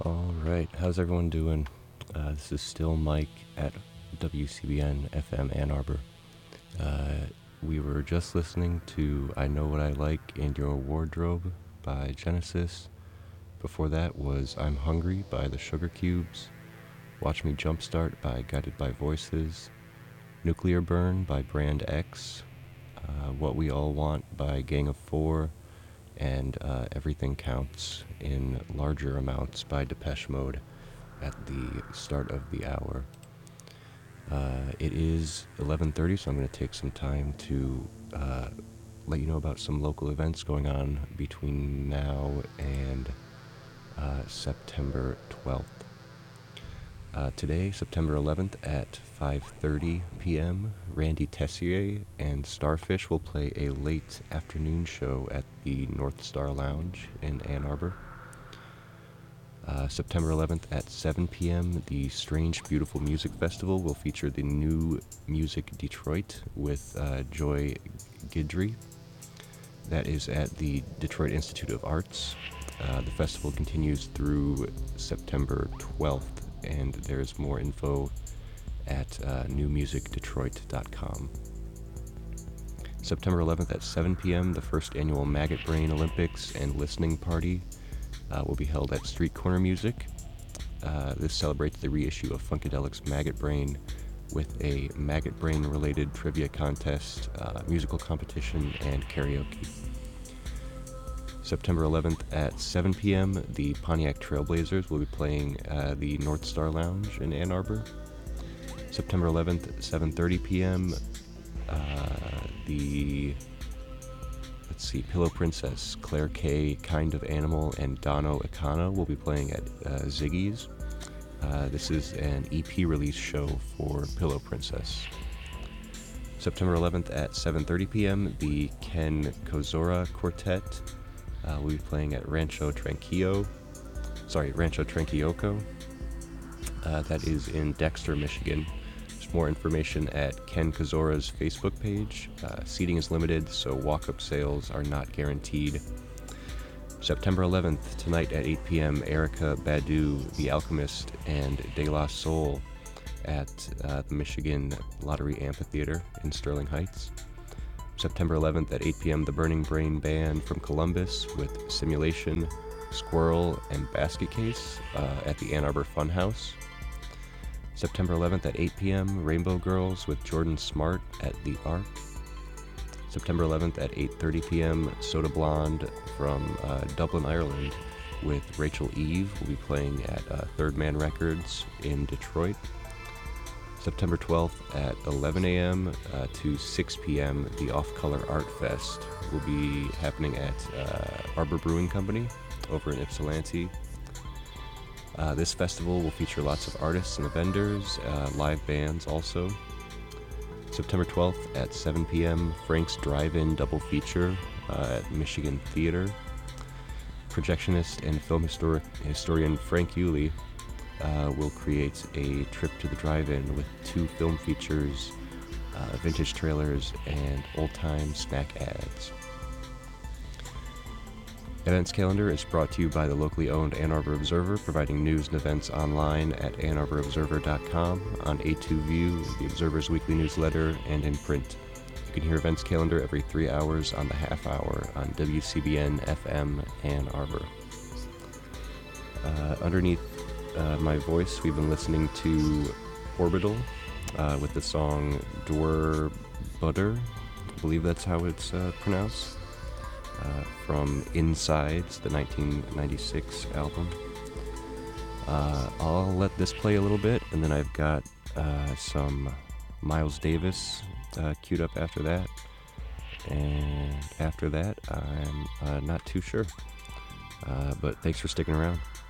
All right, how's everyone doing? This is still Mike at WCBN FM Ann Arbor. We were just listening to I Know What I Like in Your Wardrobe by Genesis. Before that was I'm Hungry by the Sugar Cubes, Watch Me Jumpstart by Guided by Voices, Nuclear Burn by Brand X, What We All Want by Gang of Four, and Everything Counts in Larger Amounts by Depeche Mode at the start of the hour. It is 11:30, so I'm going to take some time to let you know about some local events going on between now and September 12th. Today, September 11th at 5:30 p.m., Randy Tessier and Starfish will play a late afternoon show at the North Star Lounge in Ann Arbor. September 11th at 7 p.m., the Strange Beautiful Music Festival will feature the New Music Detroit with Joy Guidry. That is at the Detroit Institute of Arts. The festival continues through September 12th, and there's more info at newmusicdetroit.com. September 11th at 7 p.m., the first annual Maggot Brain Olympics and Listening Party will be held at Street Corner Music. This celebrates the reissue of Funkadelic's Maggot Brain with a Maggot Brain-related trivia contest, musical competition, and karaoke. September 11th at 7 p.m., the Pontiac Trailblazers will be playing the North Star Lounge in Ann Arbor. September 11th at 7:30 p.m., Pillow Princess, Claire K, Kind of Animal, and Dono Ikano will be playing at Ziggy's. This is an EP release show for Pillow Princess. September 11th at 7:30 p.m., the Ken Kozora Quartet will be playing at Rancho Tranquillo. That is in Dexter, Michigan. There's more information at Ken Kozora's Facebook page. Seating is limited, so walk-up sales are not guaranteed. September 11th, tonight at 8 p.m., Erica Badu, The Alchemist, and De La Soul at the Michigan Lottery Amphitheater in Sterling Heights. September 11th at 8 p.m., the Burning Brain Band from Columbus with Simulation, Squirrel, and Basket Case at the Ann Arbor Funhouse. September 11th at 8 p.m., Rainbow Girls with Jordan Smart at the Arc. September 11th at 8:30 p.m., Soda Blonde from Dublin, Ireland with Rachel Eve will be playing at Third Man Records in Detroit. September 12th at 11 a.m. To 6 p.m., the Off Color Art Fest will be happening at Arbor Brewing Company over in Ypsilanti. This festival will feature lots of artists and vendors, live bands also. September 12th at 7 p.m., Frank's Drive-In Double Feature at Michigan Theater. Projectionist and film historian Frank Yulee will create a trip to the drive-in with 2 film features, vintage trailers, and old-time snack ads. Events calendar is brought to you by the locally owned Ann Arbor Observer, providing news and events online at AnnArborObserver.com, on A2View, the Observer's weekly newsletter, and in print. You can hear events calendar every 3 hours on the half hour on WCBN FM Ann Arbor. Underneath my voice, we've been listening to Orbital with the song Dwer Butter. I believe that's how it's pronounced. From Insides, the 1996 album. I'll let this play a little bit, and then I've got some Miles Davis queued up after that. And after that, I'm not too sure. But thanks for sticking around.